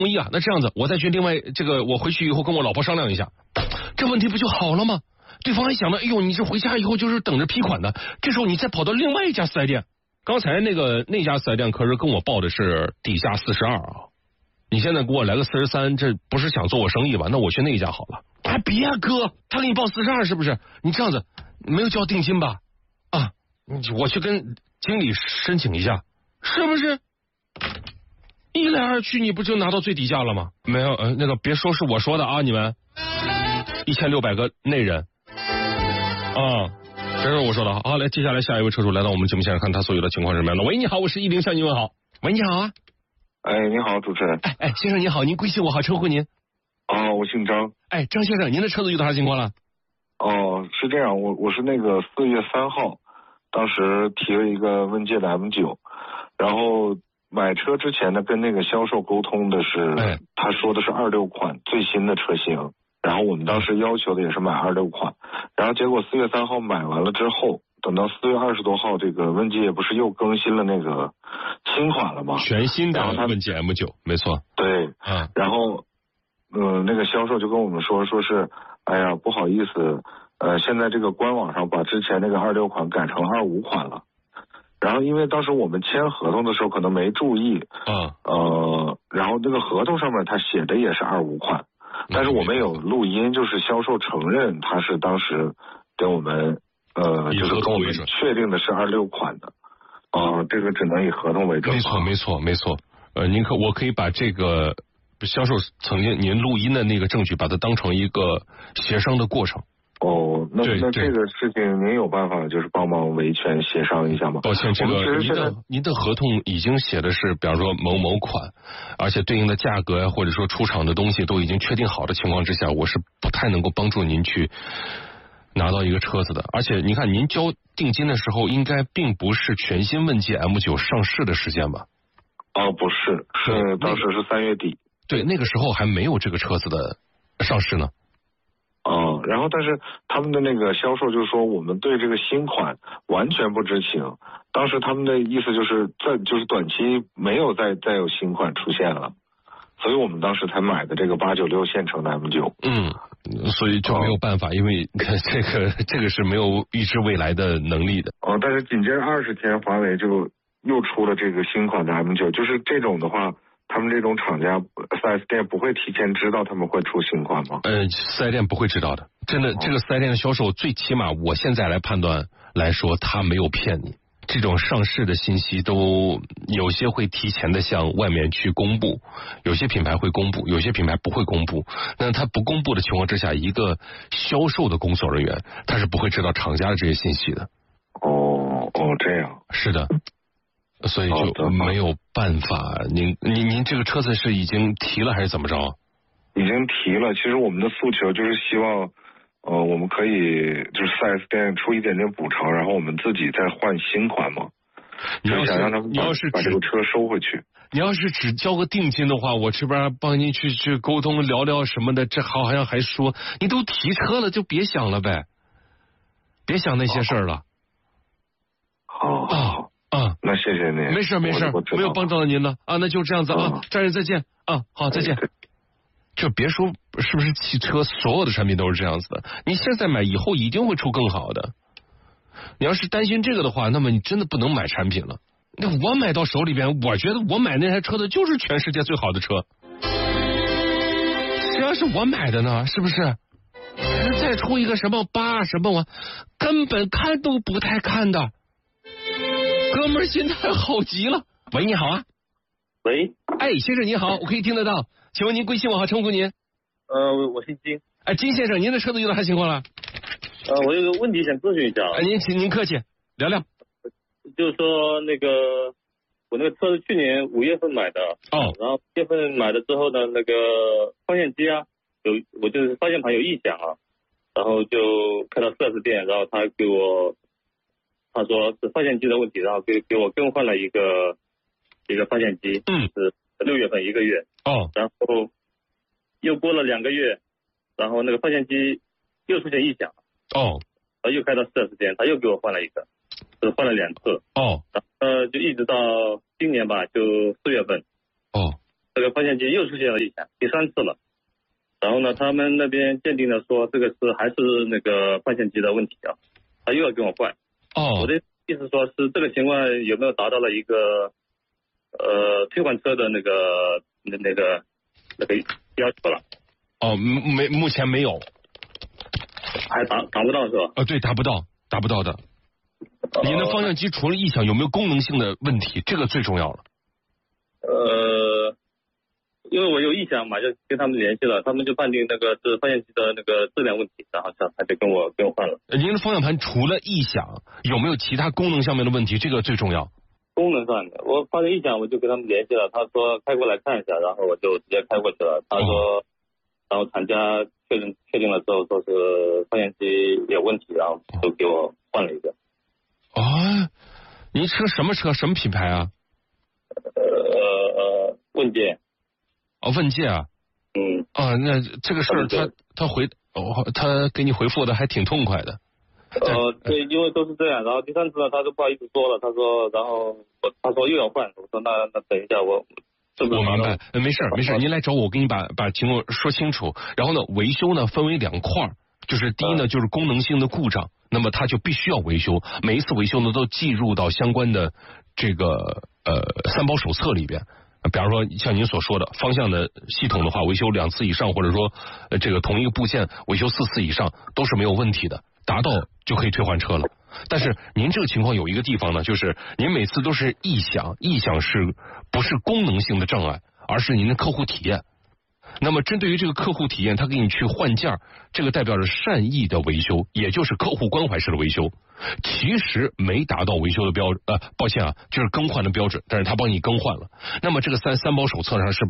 同意啊，那这样子我再去另外这个我回去以后跟我老婆商量一下，这问题不就好了吗？对方还想着，哎呦，你这回家以后就是等着批款的，这时候你再跑到另外一家四 S 店，刚才那家四 S 店可是跟我报的是底价42啊，你现在给我来个43，这不是想做我生意吧？那我去那一家好了。哎，别哥，他给你报42是不是？你这样子没有交定金吧？啊，我去跟经理申请一下，是不是？一来二去，你不就拿到最低价了吗？没有，那个别说是我说的啊，你们1600个内人啊，这是我说的。好，来，接下来下一位车主来到我们节目现场，看他所有的情况是什么样的。喂，你好，我是10向您问好。喂，你好啊。 哎，你好，主持人。 哎，先生你好，您贵姓我好称呼您？ 哦，我姓张。 哎，张先生，您的车子有多少情况了？ 哦，是这样，我是那个4月3号，当时提了一个问界的 M9，然后买车之前呢，跟那个销售沟通的是，他说的是26款最新的车型，然后我们当时要求的也是买26款，然后结果4月3号买完了之后，等到4月20多号，这个问界不是又更新了那个新款了吗？ 全新的问界 M9，没错。 对，然后那个销售就跟我们说是，哎呀，不好意思，现在这个官网上把之前那个26款改成25款了。然后因为当时我们签合同的时候可能没注意，然后那个合同上面他写的也是25款，但是我们有录音，就是销售承认他是当时跟我们就是跟我们确定的是26款的，这个只能以合同为准。 没错。我可以把这个销售曾经您录音的那个证据，把它当成一个协商的过程。 哦，那这个事情您有办法就是帮忙维权协商一下吗？ 抱歉，这个您的合同已经写的是，比方说某某款，而且对应的价格呀，或者说出厂的东西都已经确定好的情况之下，我是不太能够帮助您去拿到一个车子的。而且您看，您交定金的时候，应该并不是全新问界 M9 上市的时间吧？ 不是，是当时是3月底。 对，那个时候还没有这个车子的上市呢。 然后但是他们的那个销售就是说我们对这个新款完全不知情，当时他们的意思就是就是短期没有再有新款出现了，所以我们当时才买的这个896现成的 M9。 所以就没有办法，因为这个是没有预知未来的能力的。 但是紧接着20天，华为就又出了这个新款的 M9，就是这种的话。他们这种厂家4S店不会提前知道他们会出新款吗 ？4S店不会知道的，真的，这个4S店的销售最起码我现在来判断来说，他没有骗你。这种上市的信息都有些会提前的向外面去公布，有些品牌会公布，有些品牌不会公布。那他不公布的情况之下，一个销售的工作人员他是不会知道厂家的这些信息的。 这样是的。所以就没有办法。您这个车子是已经提了还是怎么着？ 已经提了。其实我们的诉求就是希望，我们可以就是 4S 店出一点点补偿，然后我们自己再换新款嘛。你想让他们把这个车收回去。 你要是只交个定金的话，我这边帮您去沟通聊聊什么的，这好像还说你都提车了，就别想了呗，别想那些事儿了。 好。那谢谢您。 没事，没有帮到您了啊，那就这样子啊，战友再见啊，好，再见。就别说是不是汽车，所有的产品都是这样子的。你现在买，以后一定会出更好的。你要是担心这个的话，那么你真的不能买产品了。那我买到手里边，我觉得我买那台车的就是全世界最好的车。谁要是我买的呢？是不是？再出一个什么8什么，我根本看都不太看的。哥们儿心态好极了。喂，你好啊。 喂， 哎，先生您好，我可以听得到，请问您贵姓我好称呼您？ 我姓金。 哎，金先生，您的车子有啥情况了？ 我有个问题想咨询一下。 您客气，聊聊。 就是说我那个车是去年5月份买的，然后5月份买了之后呢，那个发现机啊我就是发现盘有异响啊，然后就开到4S店，然后他说是发现机的问题，然后给我更换了一个发现机，是6月份1个月，然后又过了2个月，然后那个发现机又出现异响，又开到4S店，他又给我换了一个，就是换了2次，然后就一直到今年吧，就4月份， 这个发现机又出现了异响，第3次了。然后呢，他们那边鉴定的说这个还是那个发现机的问题啊，他又要给我换。我的意思说是这个情况有没有达到了一个退换车的那个要求了？ 目前没有， 还达不到是吧？ 对，达不到的。您的方向机除了异响，有没有功能性的问题？这个最重要了。 因为我有异响嘛，就跟他们联系了，他们就判定那个是发现机的那个质量问题，然后他就跟我换了。 您的方向盘除了异响，有没有其他功能上面的问题？这个最重要。 功能上的，我发现异响，我就跟他们联系了，他说开过来看一下，然后我就直接开过去了。他说，然后厂家确定了之后，说是发现机有问题，然后就给我换了一个。 您车什么车？什么品牌啊？ 问界。 问界啊。那这个事儿他给你回复的还挺痛快的。 对，因为都是这样。然后第3次呢，他就不好意思说了，他说又要换，我说那等一下我明白，没事，您来找我，我给你把情况说清楚。然后呢，维修呢分为2块，就是第一呢就是功能性的故障，那么它就必须要维修，每一次维修呢都记入到相关的这个3包手册里边。比方说像您所说的方向的系统的话，维修2次以上，或者说这个同一个部件维修4次以上都是没有问题的，达到就可以退换车了。但是您这个情况有一个地方呢，就是您每次都是异响是不是功能性的障碍，而是您的客户体验。那么针对于这个客户体验，他给你去换件，这个代表着善意的维修，也就是客户关怀式的维修。其实没达到维修的抱歉啊，就是更换的标准，但是他帮你更换了。那么这个三包手册上是